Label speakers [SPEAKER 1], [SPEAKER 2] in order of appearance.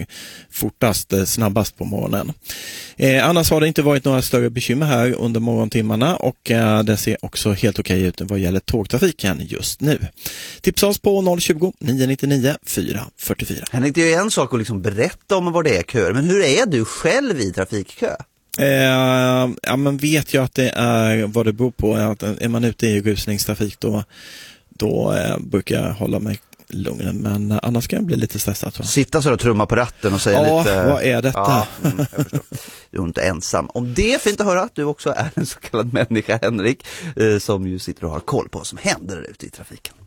[SPEAKER 1] snabbast på morgonen. Annars har det inte varit några större bekymmer här under morgontimmarna och det ser också helt okej ut vad gäller tågtrafiken just nu. Tipsa oss på 020 999 444.
[SPEAKER 2] Henrik, det är ju en sak att liksom berätta om vad det är köer, men hur är du själv i trafikkö?
[SPEAKER 1] Ja, men vet jag att det är vad det beror på. Att är man ute i rusningstrafik då brukar jag hålla mig lugn, men annars kan jag bli lite stressad.
[SPEAKER 2] Sitta så och trumma på ratten och säga lite...
[SPEAKER 1] vad är detta?
[SPEAKER 2] Ja, jag förstår. Du är inte ensam. Om det är fint att höra att du också är en så kallad människa, Henrik, som ju sitter och har koll på vad som händer ute i trafiken.